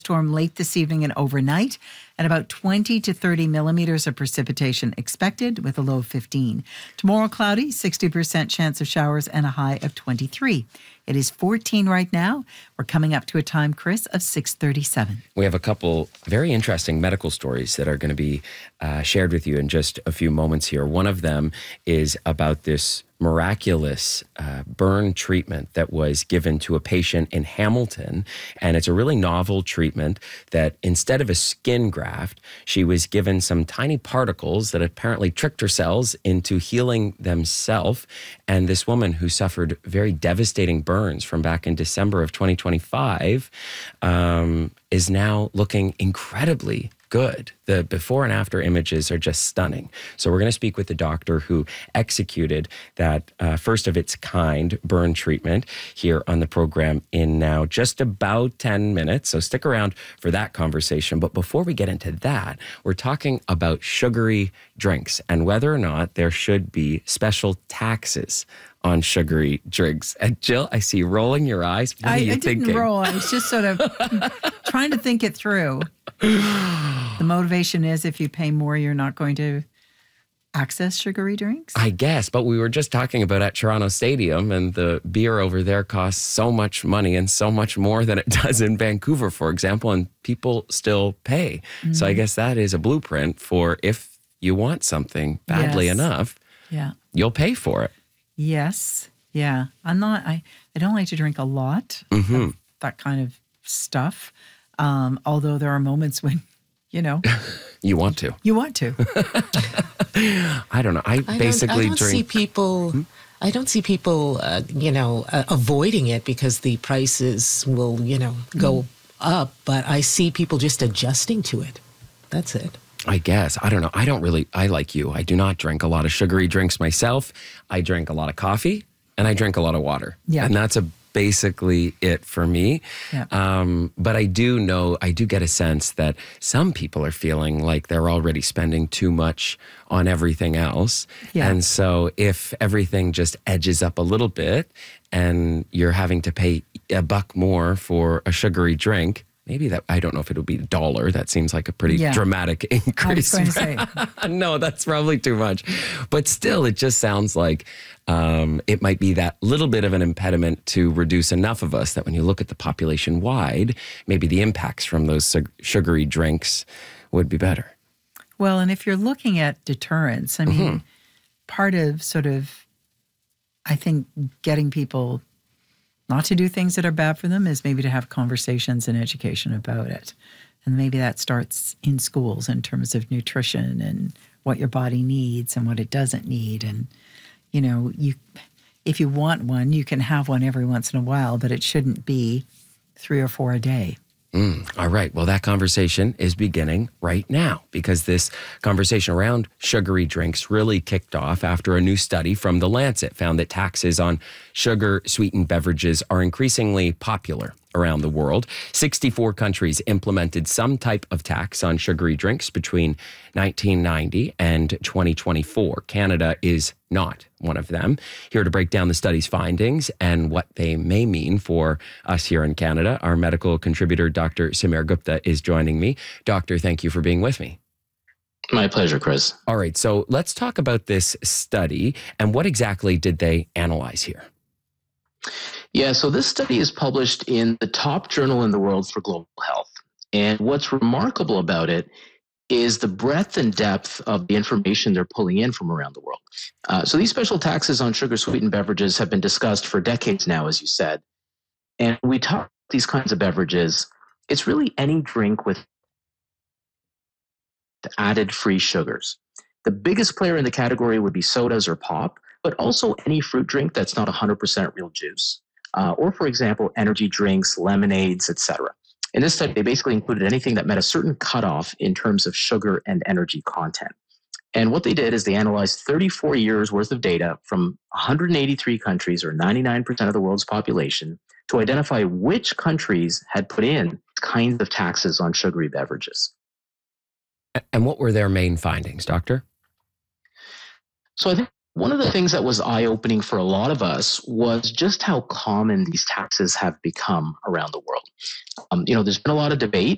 Storm late this evening and overnight, and about 20 to 30 millimeters of precipitation expected with a low of 15. Tomorrow, cloudy, 60% chance of showers and a high of 23. It is 14 right now. We're coming up to a time, Chris, of 6:37. We have a couple very interesting medical stories that are going to be shared with you in just a few moments here. One of them is about this miraculous burn treatment that was given to a patient in Hamilton. And it's a really novel treatment that instead of a skin graft, she was given some tiny particles that apparently tricked her cells into healing themselves. And this woman who suffered very devastating burns from back in December of 2025 is now looking incredibly good. The before and after images are just stunning. So we're going to speak with the doctor who executed that first of its kind burn treatment here on the program in now just about 10 minutes. So stick around for that conversation. But before we get into that, we're talking about sugary drinks and whether or not there should be special taxes on sugary drinks. And Jill, I see you rolling your eyes. What are you thinking? I didn't roll. I was just sort of trying to think it through. The motivation is if you pay more, you're not going to access sugary drinks? I guess, but we were just talking about at Toronto Stadium, and the beer over there costs so much money and so much more than it does in Vancouver, for example, and people still pay. Mm-hmm. So I guess that is a blueprint for if you want something badly enough, you'll pay for it. Yes. Yeah. I don't like to drink a lot of that kind of stuff. Although there are moments when, you want to. You want to. I don't know. I don't see people. I don't see people, avoiding it because the prices will, go up. But I see people just adjusting to it. That's it. I guess. I don't know. I like you. I do not drink a lot of sugary drinks myself. I drink a lot of coffee and I drink a lot of water. Yeah. And that's basically it for me. Yeah. But I do get a sense that some people are feeling like they're already spending too much on everything else. Yeah. And so if everything just edges up a little bit and you're having to pay $1 more for a sugary drink, maybe that, I don't know if it'll be $1. That seems like a pretty dramatic increase. I was going to say. No, that's probably too much. But still, it just sounds like it might be that little bit of an impediment to reduce enough of us that when you look at the population wide, maybe the impacts from those sugary drinks would be better. Well, and if you're looking at deterrence, I mean, part of sort of, I think, getting people not to do things that are bad for them is maybe to have conversations and education about it. And maybe that starts in schools in terms of nutrition and what your body needs and what it doesn't need. And, if you want one, you can have one every once in a while, but it shouldn't be 3 or 4 a day. All right. Well, that conversation is beginning right now because this conversation around sugary drinks really kicked off after a new study from The Lancet found that taxes on sugar-sweetened beverages are increasingly popular around the world. 64 countries implemented some type of tax on sugary drinks between 1990 and 2024. Canada is not one of them. Here to break down the study's findings and what they may mean for us here in Canada, our medical contributor, Dr. Sameer Gupta, is joining me. Doctor, thank you for being with me. My pleasure, Chris. All right, so let's talk about this study and what exactly did they analyze here? Yeah, so this study is published in the top journal in the world for global health. And what's remarkable about it is the breadth and depth of the information they're pulling in from around the world. So these special taxes on sugar-sweetened beverages have been discussed for decades now, as you said. And when we talk about these kinds of beverages, it's really any drink with added free sugars. The biggest player in the category would be sodas or pop, but also any fruit drink that's not 100% real juice. Or, for example, energy drinks, lemonades, etc. In this study, they basically included anything that met a certain cutoff in terms of sugar and energy content. And what they did is they analyzed 34 years worth of data from 183 countries, or 99% of the world's population, to identify which countries had put in kinds of taxes on sugary beverages. And what were their main findings, Doctor? So I think one of the things that was eye-opening for a lot of us was just how common these taxes have become around the world. There's been a lot of debate